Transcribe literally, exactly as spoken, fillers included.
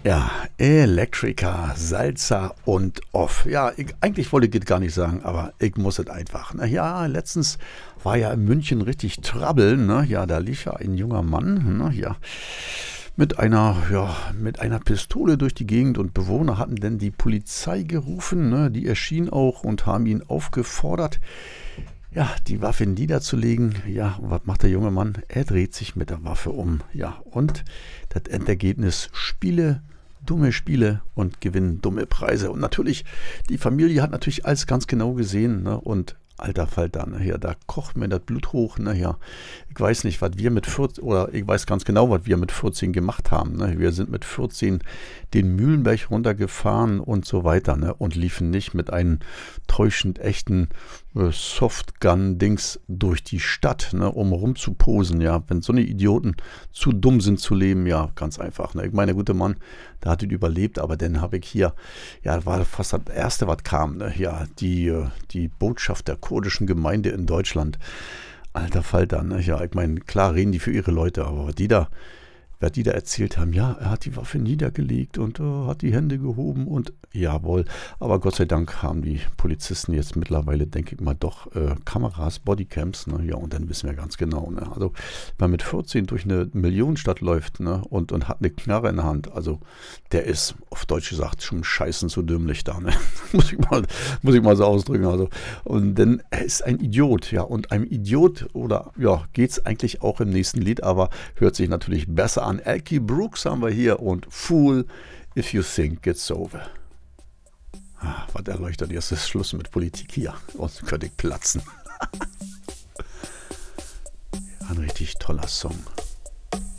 Ja, Elektriker, Salsa und Off. Ja, ich, eigentlich wollte ich das gar nicht sagen, aber ich muss es einfach. Na ja, letztens war ja in München richtig Trouble, ne? Ja, da lief ja ein junger Mann, ne? Ja, mit einer, ja, mit einer Pistole durch die Gegend und Bewohner hatten dann die Polizei gerufen, ne? Die erschien auch und haben ihn aufgefordert, ja, die Waffe niederzulegen. Ja, und was macht der junge Mann? Er dreht sich mit der Waffe um. Ja, und das Endergebnis: Spiele, dumme Spiele und gewinnen dumme Preise. Und natürlich, die Familie hat natürlich alles ganz genau gesehen, ne? Und alter Falter, ne? Ja, da kocht mir das Blut hoch. Ne? Ja, ich weiß nicht, was wir mit vierzehn, oder ich weiß ganz genau, was wir mit vierzehn gemacht haben. Ne? Wir sind mit vierzehn den Mühlenberg runtergefahren und so weiter, ne? Und liefen nicht mit einem täuschend echten äh, Softgun-Dings durch die Stadt, ne? Um rumzuposen. Ja, wenn so eine Idioten zu dumm sind zu leben, ja, ganz einfach. Ne? Ich meine, der gute Mann, der hat ihn überlebt, aber dann habe ich hier, ja, das war fast das Erste, was kam. Ne? Ja, die, äh, die Botschaft der kurdischen Gemeinde in Deutschland. Alter Falter, ne? Ja, ich meine, klar reden die für ihre Leute, aber was die da, was die da erzählt haben, ja, er hat die Waffe niedergelegt und äh, hat die Hände gehoben und jawohl. Aber Gott sei Dank haben die Polizisten jetzt mittlerweile, denke ich mal, doch äh, Kameras, Bodycams, ne? Ja, und dann wissen wir ganz genau, ne? Also, wenn man mit vierzehn durch eine Millionenstadt läuft, ne? Und, und hat eine Knarre in der Hand, also der ist, auf Deutsch gesagt, schon scheißen zu dümmlich da, ne? muss ich mal, muss ich mal so ausdrücken, also. Und dann, er ist ein Idiot, ja, und einem Idiot, oder, ja, geht's eigentlich auch im nächsten Lied, aber hört sich natürlich besser an. Elkie Brooks haben wir hier und Fool If You Think It's Over. Ah, was erleuchtet, jetzt ist Schluss mit Politik hier, sonst könnte ich platzen. Ein richtig toller Song.